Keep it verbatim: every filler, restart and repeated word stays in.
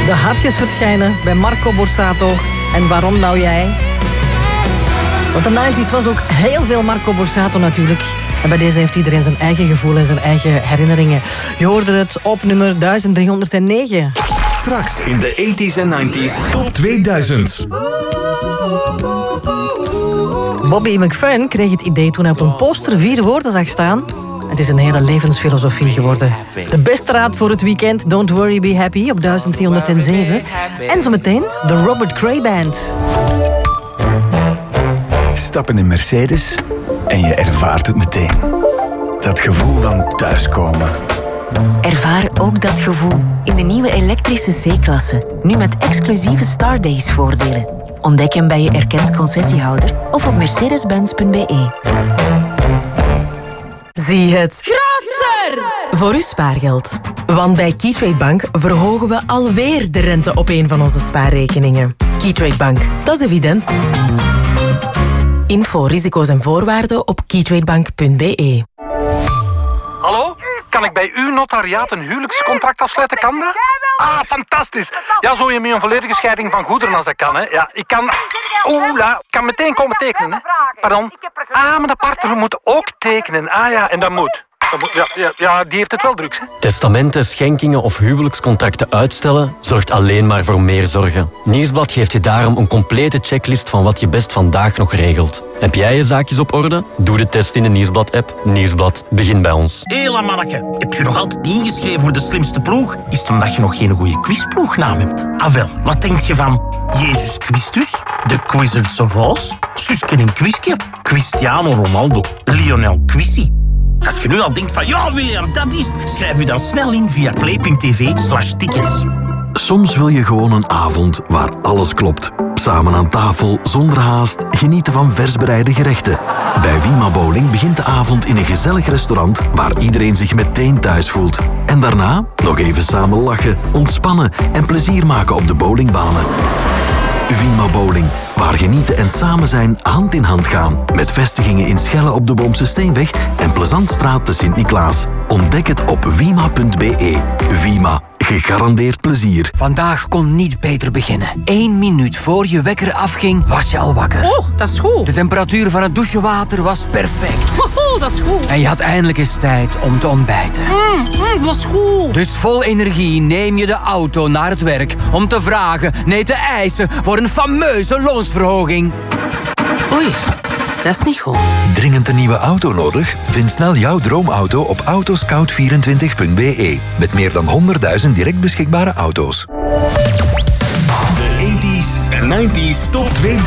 De hartjes verschijnen bij Marco Borsato. En waarom nou jij? Want de negentig was ook heel veel Marco Borsato natuurlijk. En bij deze heeft iedereen zijn eigen gevoel en zijn eigen herinneringen. Je hoorde het op nummer duizend driehonderdnegen. Straks in de tachtiger en negentiger top tweeduizend. Bobby McFerrin kreeg het idee toen hij op een poster vier woorden zag staan. Het is een hele levensfilosofie geworden. De beste raad voor het weekend, Don't Worry, Be Happy op duizend driehonderdzeven. En zometeen de Robert Cray Band. Stap in een Mercedes en je ervaart het meteen. Dat gevoel van thuiskomen. Ervaar ook dat gevoel in de nieuwe elektrische C-klasse. Nu met exclusieve Stardays voordelen. Ontdek hem bij je erkend concessiehouder of op mercedes benz punt b e. Zie het grootser voor uw spaargeld. Want bij Keytrade Bank verhogen we alweer de rente op een van onze spaarrekeningen. Keytrade Bank, dat is evident. Info, risico's en voorwaarden op keytradebank punt b e. Hallo? Kan ik bij uw notariaat een huwelijkscontract afsluiten? Kan dat? Ah, fantastisch. Ja, zo je met een volledige scheiding van goederen als dat kan, hè. Ja, ik kan... Oeh, la, ik kan meteen komen tekenen, hè. Pardon. Ah, maar de partner moet ook tekenen. Ah ja, en dat moet. Dat moet ja, ja, ja, die heeft het wel drugs, hè. Testamenten, schenkingen of huwelijkscontacten uitstellen zorgt alleen maar voor meer zorgen. Nieuwsblad geeft je daarom een complete checklist van wat je best vandaag nog regelt. Heb jij je zaakjes op orde? Doe de test in de Nieuwsblad-app. Nieuwsblad, begin bij ons. Hé, la manneke, heb je nog altijd niet ingeschreven voor de slimste ploeg? Is het omdat je nog geen goede quizploegnaam hebt? Ah wel, wat denk je van Jezus Christus, de Wizards of Oz, Suske en Quizke, Cristiano Ronaldo, Lionel Quissi? Als je nu al denkt van ja William, dat is het, schrijf je dan snel in via play punt tv slash tickets. Soms wil je gewoon een avond waar alles klopt. Samen aan tafel, zonder haast, genieten van vers bereide gerechten. Bij Wima Bowling begint de avond in een gezellig restaurant waar iedereen zich meteen thuis voelt. En daarna nog even samen lachen, ontspannen en plezier maken op de bowlingbanen. Wima Bowling, waar genieten en samen zijn hand in hand gaan. Met vestigingen in Schelle op de Boomse Steenweg en Plezantstraat te Sint-Niklaas. Ontdek het op wima punt b e. Wima, gegarandeerd plezier. Vandaag kon niet beter beginnen. Eén minuut voor je wekker afging, was je al wakker. Oh, dat is goed. De temperatuur van het douchewater was perfect. Oh, dat is goed. En je had eindelijk eens tijd om te ontbijten. Mm, mm, dat is goed. Dus vol energie neem je de auto naar het werk om te vragen, nee te eisen voor een fameuze loonsverhoging. Oei, dat is niet goed. Dringend een nieuwe auto nodig? Vind snel jouw droomauto op autoscout vierentwintig punt b e. Met meer dan honderdduizend direct beschikbare auto's. De tachtiger en negentiger top tweeduizend.